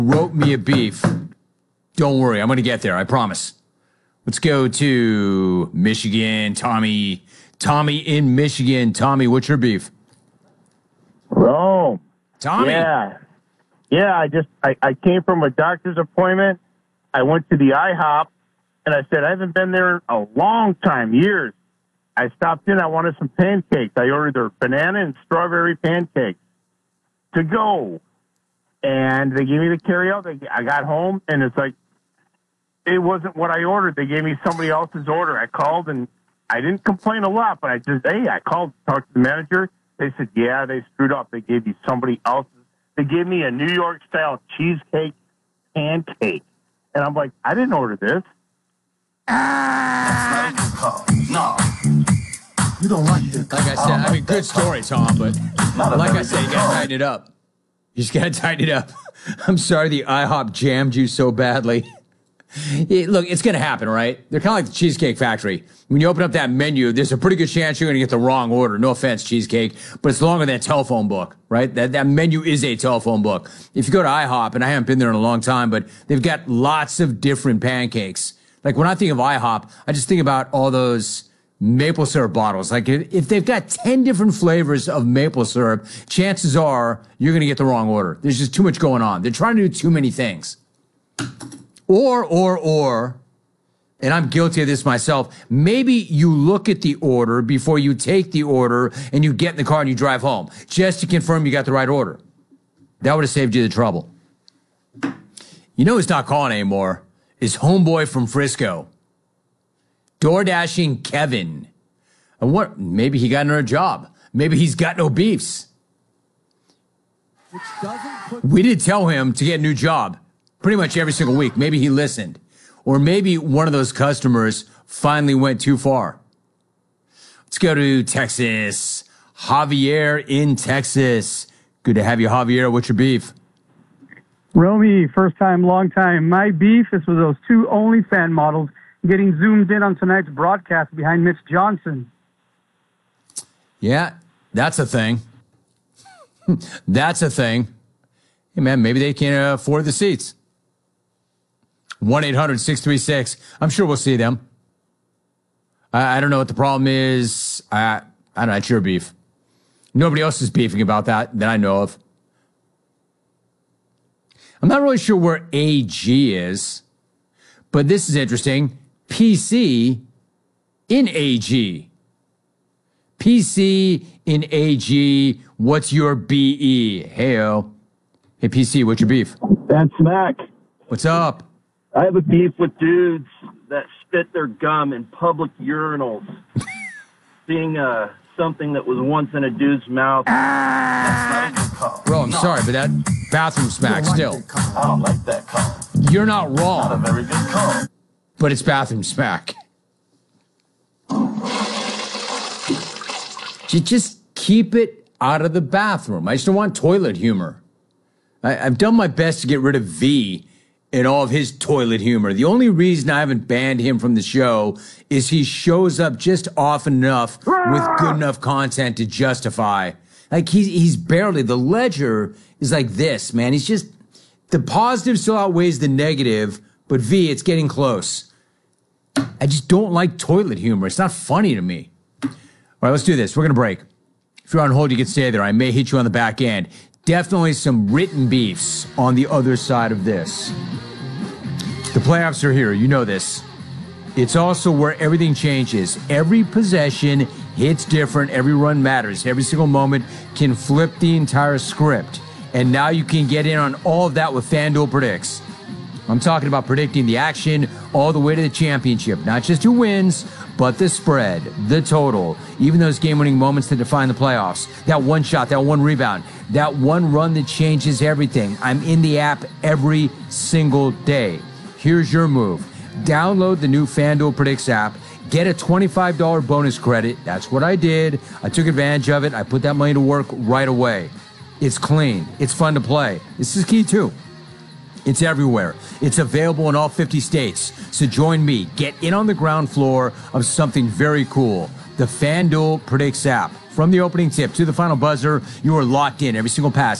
Wrote me a beef. Don't worry, I'm going to get there, I promise. Let's go to Michigan. Tommy in Michigan. Tommy, what's your beef? Rome. Tommy. Yeah, I came from a doctor's appointment. I went to the IHOP, and I said, I haven't been there in a long time, years. I stopped in. I wanted some pancakes. I ordered their banana and strawberry pancakes to go. And they gave me the carryout. I got home, and it's like, it wasn't what I ordered. They gave me somebody else's order. I called, and I didn't complain a lot, but I called, talked to the manager. They said, yeah, they screwed up. They gave me somebody else's. They gave me a New York-style cheesecake pancake. And I'm like, I didn't order this. No. You don't like it. Like I said, I mean, good story, Tom, but like I said, you got to tighten it up. You just got to tighten it up. I'm sorry the IHOP jammed you so badly. Look, it's going to happen, right? They're kind of like the Cheesecake Factory. When you open up that menu, there's a pretty good chance you're going to get the wrong order. No offense, Cheesecake, but it's longer than a telephone book, right? That menu is a telephone book. If you go to IHOP, and I haven't been there in a long time, but they've got lots of different pancakes. Like when I think of IHOP, I just think about all those maple syrup bottles. Like if they've got 10 different flavors of maple syrup, chances are you're going to get the wrong order. There's just too much going on. They're trying to do too many things. Or, and I'm guilty of this myself, maybe you look at the order before you take the order and you get in the car and you drive home just to confirm you got the right order. That would have saved you the trouble. You know who's not calling anymore is homeboy from Frisco. DoorDashing Kevin. And what? Maybe he got another job. Maybe he's got no beefs. We did tell him to get a new job pretty much every single week. Maybe he listened. Or maybe one of those customers finally went too far. Let's go to Texas. Javier in Texas. Good to have you, Javier. What's your beef? Romy, first time, long time. My beef is with those two OnlyFans models getting zoomed in on tonight's broadcast behind Mitch Johnson. Yeah, that's a thing. That's a thing. Hey, man, maybe they can't afford the seats. 1-800-636. I'm sure we'll see them. I don't know what the problem is. I don't know. It's your beef. Nobody else is beefing about that I know of. I'm not really sure where AG is, but this is interesting. PC in AG. PC in AG. What's your BE? Hey-o. Hey, PC, what's your beef? That's Smack. What's up? I have a beef with dudes that spit their gum in public urinals. Seeing something that was once in a dude's mouth. Bro, I'm sorry, but that bathroom smack still. I don't like that call. You're not wrong. Not a very good call. But it's bathroom smack. Just keep it out of the bathroom. I just don't want toilet humor. I've done my best to get rid of V in all of his toilet humor. The only reason I haven't banned him from the show is he shows up just often enough with good enough content to justify. Like he's barely, the ledger is like this, man. He's just, the positive still outweighs the negative, but V, it's getting close. I just don't like toilet humor. It's not funny to me. All right, let's do this. We're going to break. If you're on hold, you can stay there. I may hit you on the back end. Definitely some written beefs on the other side of this. The playoffs are here. You know this. It's also where everything changes. Every possession hits different. Every run matters. Every single moment can flip the entire script. And now you can get in on all of that with FanDuel Predicts. I'm talking about predicting the action all the way to the championship. Not just who wins, but the spread, the total, even those game-winning moments that define the playoffs. That one shot, that one rebound, that one run that changes everything. I'm in the app every single day. Here's your move. Download the new FanDuel Predicts app. Get a $25 bonus credit. That's what I did. I took advantage of it. I put that money to work right away. It's clean. It's fun to play. This is key, too. It's everywhere. It's available in all 50 states. So join me. Get in on the ground floor of something very cool. The FanDuel Predicts app. From the opening tip to the final buzzer, you are locked in. Every single pass.